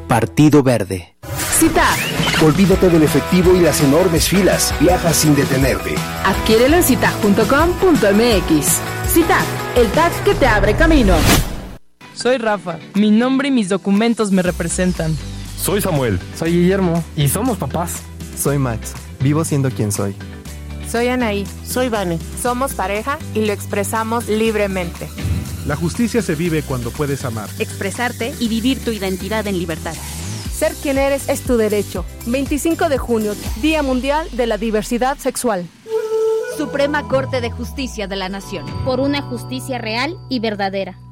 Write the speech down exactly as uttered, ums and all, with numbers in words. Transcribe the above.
Partido Verde. CITAC. Olvídate del efectivo y las enormes filas. Viaja sin detenerte. Adquiérelo en citac punto com punto m x. CITAC, el T A C que te abre camino. Soy Rafa. Mi nombre y mis documentos me representan. Soy Samuel. Soy Guillermo. Y somos papás. Soy Max. Vivo siendo quien soy. Soy Anaí. Soy Vane. Somos pareja y lo expresamos libremente. La justicia se vive cuando puedes amar, expresarte y vivir tu identidad en libertad. Ser quien eres es tu derecho. veinticinco de junio, Día Mundial de la Diversidad Sexual. Suprema Corte de Justicia de la Nación. Por una justicia real y verdadera.